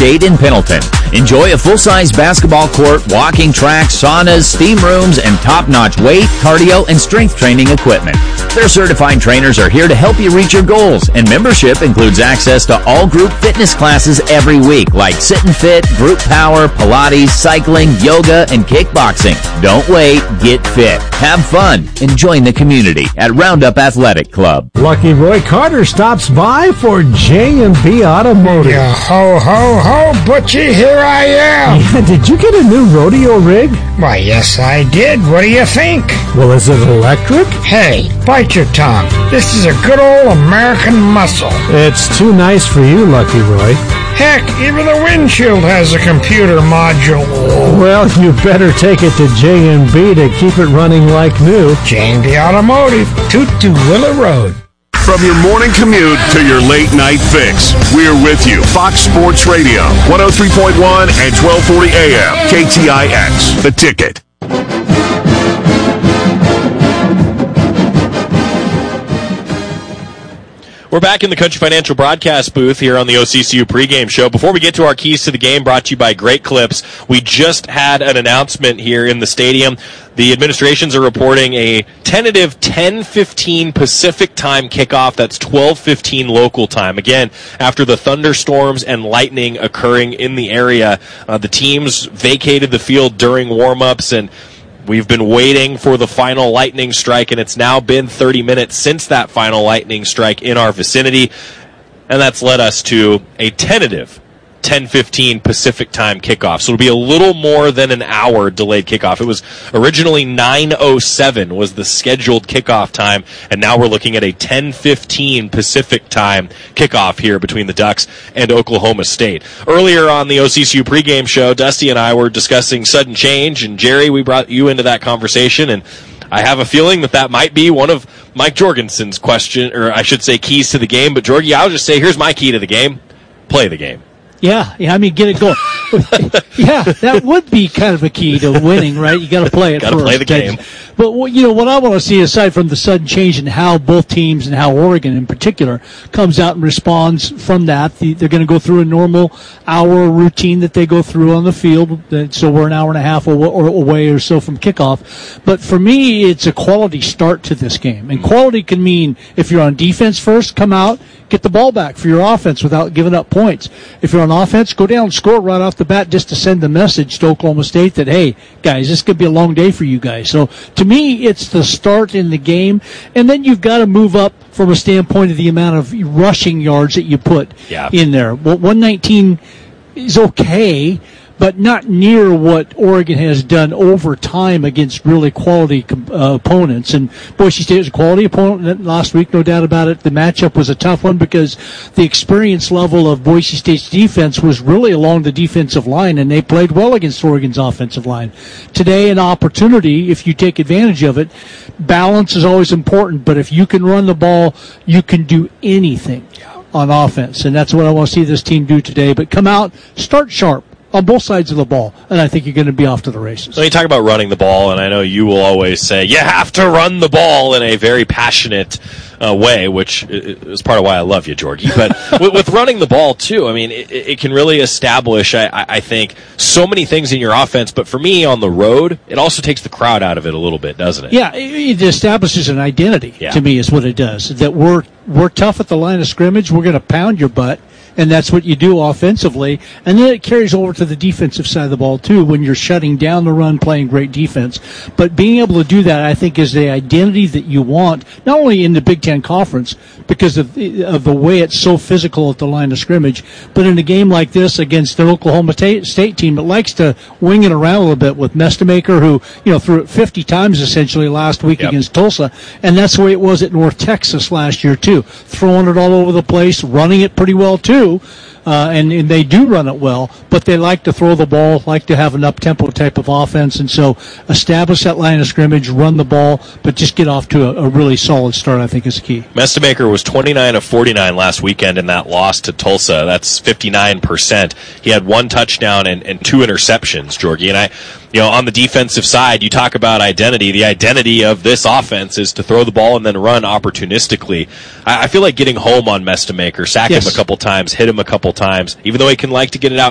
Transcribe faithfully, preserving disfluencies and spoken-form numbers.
State in Pendleton. Enjoy a full-size basketball court, walking track, saunas, steam rooms, and top-notch weight, cardio, and strength training equipment. Their certified trainers are here to help you reach your goals, and membership includes access to all group fitness classes every week, like Sit and Fit, Group Power, Pilates, cycling, yoga, and kickboxing. Don't wait, get fit, have fun, and join the community at Roundup Athletic Club. Lucky Roy Carter stops by for J and B Automotive. Yeah, ho, ho, ho, Butchie, here I am. Yeah, did you get a new rodeo rig? Why, yes, I did. What do you think? Well, is it electric? Hey, bite your tongue. This is a good old American muscle. It's too nice for you, Lucky Roy. Heck, even the windshield has a computer module. Well, you better take it to J and B to keep it running like new. J and B Automotive, Toot to Willow Road. From your morning commute to your late night fix, we're with you. Fox Sports Radio, one oh three point one and twelve forty A M, K T I X, The Ticket. We're back in the Country Financial broadcast booth here on the O C C U pregame show. Before we get to our keys to the game, brought to you by Great Clips, we just had an announcement here in the stadium. The administrations are reporting a tentative ten fifteen Pacific time kickoff. That's twelve fifteen local time. Again, after the thunderstorms and lightning occurring in the area, uh, the teams vacated the field during warm-ups, and we've been waiting for the final lightning strike, and it's now been thirty minutes since that final lightning strike in our vicinity, and that's led us to a tentative ten fifteen Pacific time kickoff. So it'll be a little more than an hour delayed kickoff. It was originally nine oh seven was the scheduled kickoff time, and now we're looking at a ten fifteen Pacific time kickoff here between the Ducks and Oklahoma State. Earlier on the O C C U pregame show, Dusty and I were discussing sudden change, and Jerry, we brought you into that conversation, and I have a feeling that that might be one of Mike Jorgensen's question, or I should say keys to the game. But Jorgie, I'll just say, here's my key to the game. Play the game. Yeah, yeah, I mean, get it going. Yeah, that would be kind of a key to winning, right? You got to play it Got to first. play the game. But, you know, what I want to see, aside from the sudden change in how both teams and how Oregon in particular comes out and responds from that, the, they're going to go through a normal hour routine that they go through on the field. So we're an hour and a half away or so from kickoff. But for me, it's a quality start to this game. And quality can mean if you're on defense first, come out, get the ball back for your offense without giving up points. If you're on offense, go down and score right off the bat just to send the message to Oklahoma State that, hey, guys, this could be a long day for you guys. So to me, it's the start in the game. And then you've got to move up from a standpoint of the amount of rushing yards that you put yeah. in there. Well, one nineteen is okay, but not near what Oregon has done over time against really quality uh, opponents. And Boise State was a quality opponent last week, no doubt about it. The matchup was a tough one because the experience level of Boise State's defense was really along the defensive line, and they played well against Oregon's offensive line. Today, an opportunity, if you take advantage of it. Balance is always important, but if you can run the ball, you can do anything on offense, and that's what I want to see this team do today. But come out, start sharp on both sides of the ball, and I think you're going to be off to the races. When you talk about running the ball, and I know you will always say, you have to run the ball in a very passionate uh, way, which is part of why I love you, Jorgie. But with, with running the ball, too, I mean, it, it can really establish, I, I think, so many things in your offense. But for me, on the road, it also takes the crowd out of it a little bit, doesn't it? Yeah, it, it establishes an identity, yeah. to me, is what it does. That we're, we're tough at the line of scrimmage, we're going to pound your butt. And that's what you do offensively. And then it carries over to the defensive side of the ball, too, when you're shutting down the run, playing great defense. But being able to do that, I think, is the identity that you want, not only in the Big Ten Conference, because of, of the way it's so physical at the line of scrimmage, but in a game like this against the Oklahoma State team that likes to wing it around a little bit with Mestemaker, who, you know, threw it fifty times essentially last week yep. against Tulsa. And that's the way it was at North Texas last year, too. Throwing it all over the place, running it pretty well, too. Uh, and, and they do run it well, but they like to throw the ball, like to have an up-tempo type of offense, and so establish that line of scrimmage, run the ball, but just get off to a, a really solid start, I think, is key. Mestemaker was twenty-nine of forty-nine last weekend in that loss to Tulsa. That's fifty-nine percent. He had one touchdown and, and two interceptions, Jorgie. And I, you know, on the defensive side, you talk about identity. The identity of this offense is to throw the ball and then run opportunistically. I, I feel like getting home on Mestemaker, sack yes. him a couple times, hit him a couple times, even though he can like to get it out